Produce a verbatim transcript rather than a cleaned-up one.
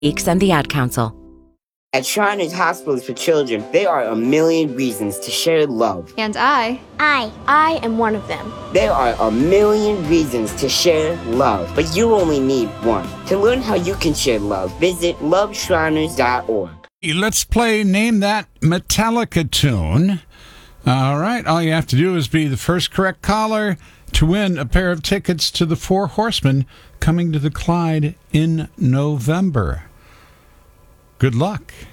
and the Ad Council. At Shriners Hospitals for Children, there are a million reasons to share love. And I. I. I am one of them. There are a million reasons to share love, but you only need one. To learn how you can share love, visit love shriners dot org. Let's play Name That Metallica Tune. All right, all you have to do is be the first correct caller to win a pair of tickets to the Four Horsemen coming to the Clyde in November. Good luck.